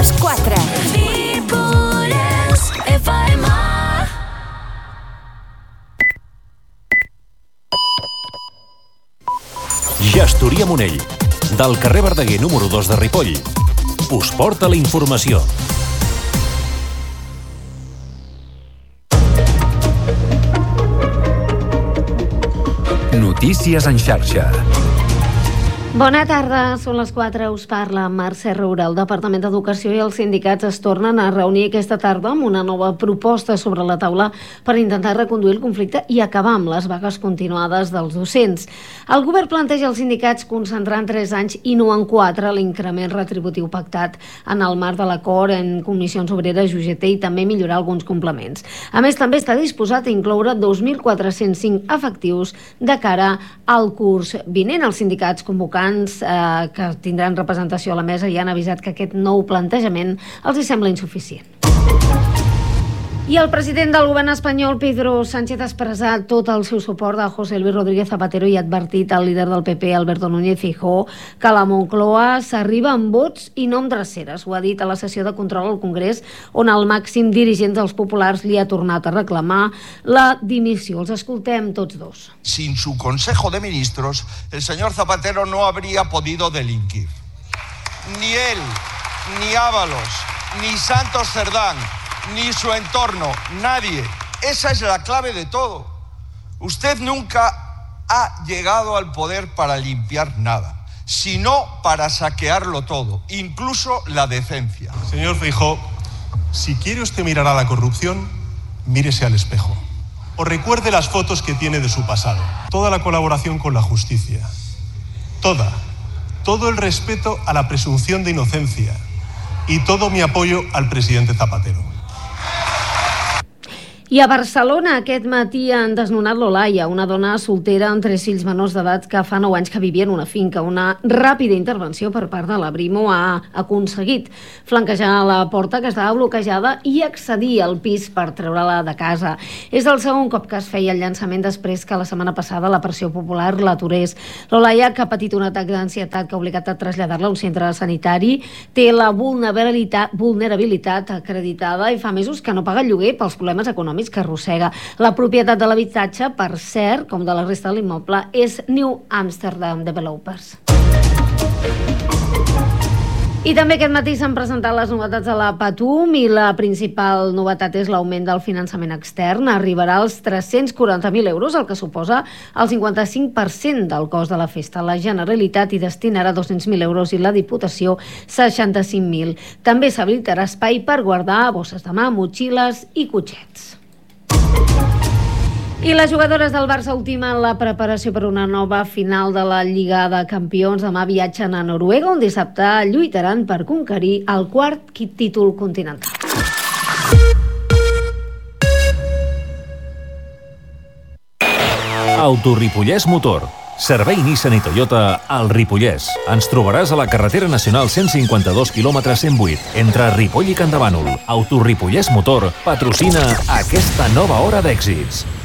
les 4. Ripollès FM. Gestoria Monell, del carrer Verdaguer número 2 de Ripoll, us porta la informació. Notícies en xarxa. Bona tarda, són les 4, us parla Mercè Roura. El Departament d'Educació i els sindicats es tornen a reunir aquesta tarda amb una nova proposta sobre la taula per intentar reconduir el conflicte i acabar amb les vagues continuades dels docents. El govern planteja als sindicats concentrar en 3 anys i no en 4 l'increment retributiu pactat en el marc de l'acord en Comissions Obreres i UGT i també millorar alguns complements. A més, també està disposat a incloure 2.405 efectius de cara al curs vinent. Els sindicats convocants que tindran representació a la mesa i han avisat que aquest nou plantejament els hi sembla insuficient. I el president del govern espanyol, Pedro Sánchez, ha expressat tot el seu suport a José Luis Rodríguez Zapatero i ha advertit al líder del PP, Alberto Núñez Feijóo, que a la Moncloa s'arriba amb vots i no amb dreceres. Ho ha dit a la sessió de control al Congrés, on el màxim dirigent dels populars li ha tornat a reclamar la dimissió. Els escoltem tots dos. Sin su Consejo de Ministros, el señor Zapatero no habría podido delinquir. Ni él, ni Ábalos, ni Santos Cerdán, ni su entorno, nadie. Esa es la clave de todo. Usted nunca ha llegado al poder para limpiar nada, sino para saquearlo todo, incluso la decencia. Señor Feijóo, si quiere usted mirar a la corrupción, mírese al espejo. O recuerde las fotos que tiene de su pasado. Toda la colaboración con la justicia. Todo el respeto a la presunción de inocencia. Y todo mi apoyo al presidente Zapatero. I a Barcelona aquest matí han desnonat l'Olaia, una dona soltera amb 3 fills menors d'edat que fa 9 anys que vivia en una finca. Una ràpida intervenció per part de la Brimo ha aconseguit flanquejar la porta que estava bloquejada i accedir al pis per treure-la de casa. És el segon cop que es feia el llançament després que la setmana passada la pressió popular l'aturés. L'Olaia, que ha patit un atac d'ansietat que ha obligat a traslladar-la a un centre sanitari, té la vulnerabilitat acreditada i fa mesos que no paga el lloguer pels problemes econòmics que arrossega. La propietat de l'habitatge, per cert, com de la resta de l'immoble, és New Amsterdam Developers. I també aquest matí s'han presentat les novetats de la Patum i la principal novetat és l'augment del finançament extern. Arribarà als 340.000 euros, el que suposa el 55% del cost de la festa. La Generalitat hi destinarà 200.000 euros i la Diputació 65.000. També s'habilitarà espai per guardar bosses de mà, motxilles i cotxets. I les jugadores del Barça ultimen la preparació per una nova final de la Lliga de Campions. Demà viatgen a Noruega, on dissabte lluitaran per conquerir el 4è títol continental. Autoripollès Motor. Servei Nissan i Toyota al Ripollès. Ens trobaràs a la carretera nacional 152 km 108, entre Ripoll i Campdevànol. Autoripollès Motor patrocina aquesta nova hora d'èxits.